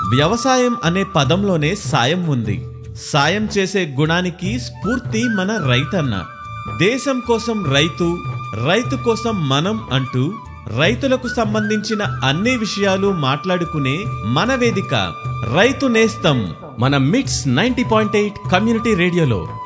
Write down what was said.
వ్యవసాయం అనే పదంలోనే సాయం ఉంది. సాయం చేసే గుణానికి స్ఫూర్తి మన రైతన్న. దేశం కోసం రైతు, రైతు కోసం మనం అంటూ రైతులకు సంబంధించిన అన్ని విషయాలు మాట్లాడుకునే మన వేదిక రైతు నేస్తం మన మిట్స్ 90.8 కమ్యూనిటీ రేడియోలో.